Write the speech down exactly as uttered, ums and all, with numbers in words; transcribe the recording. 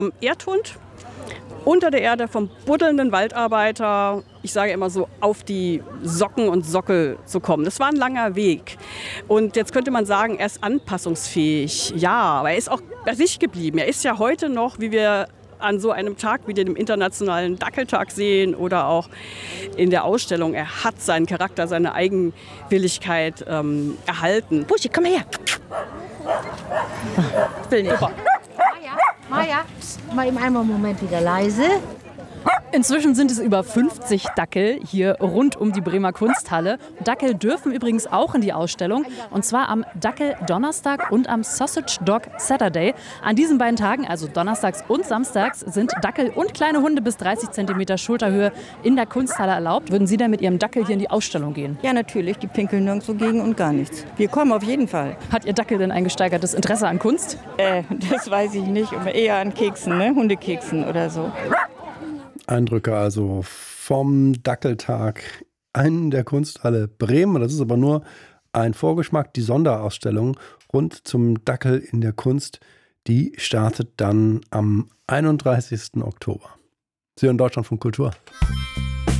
Ein Erdhund unter der Erde vom buddelnden Waldarbeiter, ich sage immer so, auf die Socken und Sockel zu kommen. Das war ein langer Weg. Und jetzt könnte man sagen, er ist anpassungsfähig. Ja, aber er ist auch bei sich geblieben. Er ist ja heute noch, wie wir an so einem Tag wie dem Internationalen Dackeltag sehen oder auch in der Ausstellung. Er hat seinen Charakter, seine Eigenwilligkeit ähm, erhalten. Buschi, komm her. Will nicht. Super. Maja, pst, mal eben einmal einen Moment wieder leise. Inzwischen sind es über fünfzig Dackel hier rund um die Bremer Kunsthalle. Dackel dürfen übrigens auch in die Ausstellung, und zwar am Dackel-Donnerstag und am Sausage Dog Saturday. An diesen beiden Tagen, also donnerstags und samstags, sind Dackel und kleine Hunde bis dreißig Zentimeter Schulterhöhe in der Kunsthalle erlaubt. Würden Sie denn mit Ihrem Dackel hier in die Ausstellung gehen? Ja, natürlich. Die pinkeln nirgendwo gegen und gar nichts. Wir kommen auf jeden Fall. Hat Ihr Dackel denn ein gesteigertes Interesse an Kunst? Äh, das weiß ich nicht. Aber eher an Keksen, ne? Hundekeksen oder so. Eindrücke also vom Dackeltag in der Kunsthalle Bremen. Das ist aber nur ein Vorgeschmack. Die Sonderausstellung rund zum Dackel in der Kunst, die startet dann am einunddreißigsten Oktober. Sie hören Deutschlandfunk Kultur.